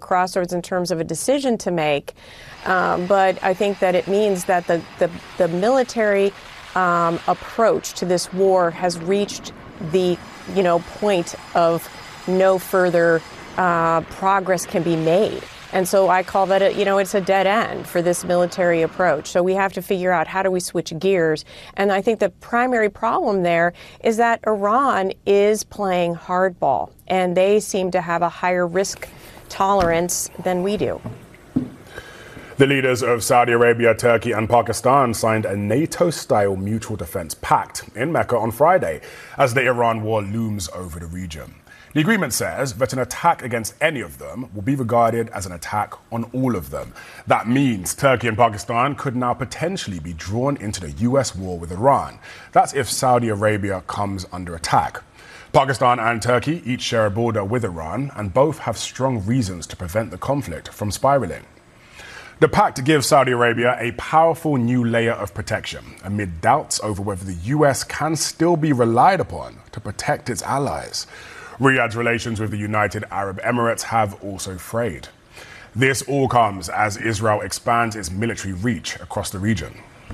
crossroads in terms of a decision to make. But I think that it means that the military approach to this war has reached the point of no further progress can be made. And so I call that it's a dead end for this military approach. So we have to figure out, how do we switch gears? And I think the primary problem there is that Iran is playing hardball, and they seem to have a higher risk tolerance than we do. The leaders of Saudi Arabia, Turkey and Pakistan signed a NATO-style mutual defense pact in Mecca on Friday as the Iran war looms over the region. The agreement says that an attack against any of them will be regarded as an attack on all of them. That means Turkey and Pakistan could now potentially be drawn into the US war with Iran. That's if Saudi Arabia comes under attack. Pakistan and Turkey each share a border with Iran, and both have strong reasons to prevent the conflict from spiraling. The pact gives Saudi Arabia a powerful new layer of protection amid doubts over whether the US can still be relied upon to protect its allies. Riyadh's relations with the United Arab Emirates have also frayed. This all comes as Israel expands its military reach across the region.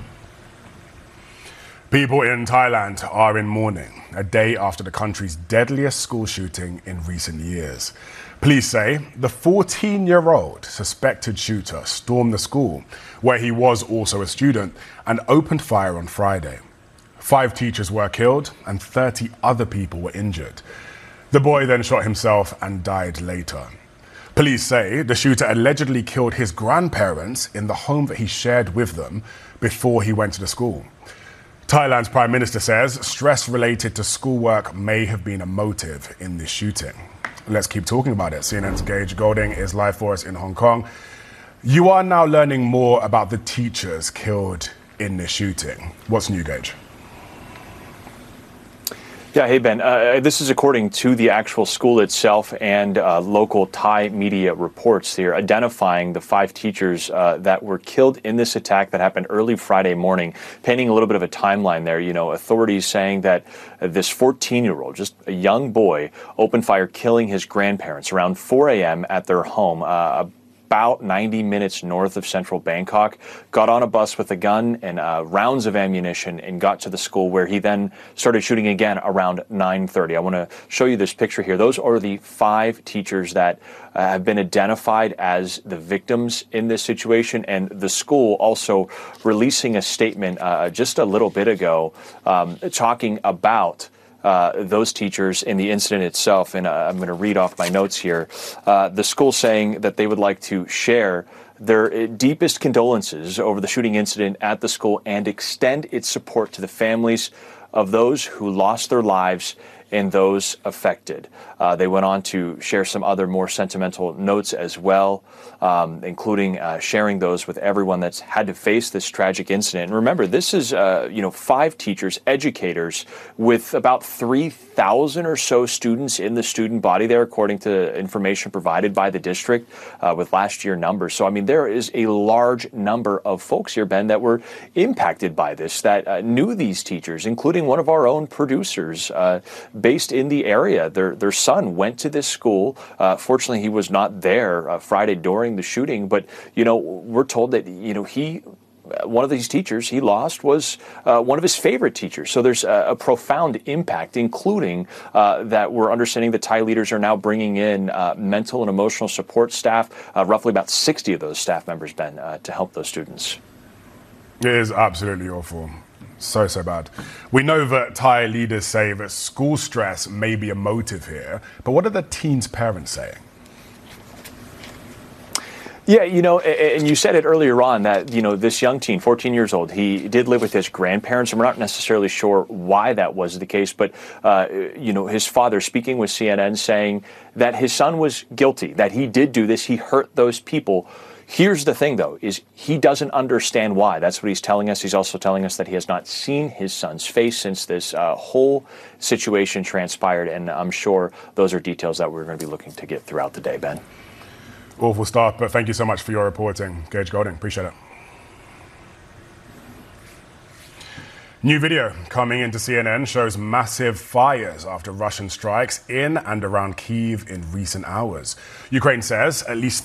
People in Thailand are in mourning, a day after the country's deadliest school shooting in recent years. Police say the 14-year-old suspected shooter stormed the school, where he was also a student, and opened fire on Friday. 5 teachers were killed and 30 other people were injured. The boy then shot himself and died later. Police say the shooter allegedly killed his grandparents in the home that he shared with them before he went to the school. Thailand's Prime Minister says stress related to schoolwork may have been a motive in this shooting. Let's keep talking about it. CNN's Gage Golding is live for us in Hong Kong. You are now learning more about the teachers killed in this shooting. What's new, Gage? Yeah, hey, Ben. This is according to the actual school itself and local Thai media reports here, identifying the 5 teachers that were killed in this attack that happened early Friday morning, painting a little bit of a timeline there. Authorities saying that this 14-year-old, just a young boy, opened fire, killing his grandparents around 4 a.m. at their home, about 90 minutes north of central Bangkok, got on a bus with a gun and rounds of ammunition and got to the school, where he then started shooting again around 9:30. I want to show you this picture here. Those are the 5 teachers that have been identified as the victims in this situation, and the school also releasing a statement just a little bit ago talking about those teachers in the incident itself. And I'm going to read off my notes here. The school saying that they would like to share their deepest condolences over the shooting incident at the school and extend its support to the families of those who lost their lives and those affected. They went on to share some other more sentimental notes as well, including sharing those with everyone that's had to face this tragic incident. And remember, this is 5 teachers, educators, with about 3,000 or so students in the student body there, according to information provided by the district with last year numbers. So, I mean, there is a large number of folks here, Ben, that were impacted by this, that knew these teachers, including one of our own producers based in the area. Their son went to this school. Fortunately, he was not there Friday during the shooting, but we're told that one of these teachers he lost was one of his favorite teachers. So there's a profound impact, including that we're understanding that Thai leaders are now bringing in mental and emotional support staff, roughly about 60 of those staff members, Ben, to help those students. It is absolutely awful. So bad. We know that Thai leaders say that school stress may be a motive here, but what are the teens' parents saying? Yeah, and you said it earlier on that, this young teen, 14 years old, he did live with his grandparents, and we're not necessarily sure why that was the case, but, his father speaking with CNN saying that his son was guilty, that he did do this, he hurt those people. Here's the thing, though, is he doesn't understand why. That's what he's telling us. He's also telling us that he has not seen his son's face since this whole situation transpired, and I'm sure those are details that we're going to be looking to get throughout the day, Ben. Awful stuff, but thank you so much for your reporting, Gage Golding. Appreciate it. New video coming into CNN shows massive fires after Russian strikes in and around Kyiv in recent hours. Ukraine says at least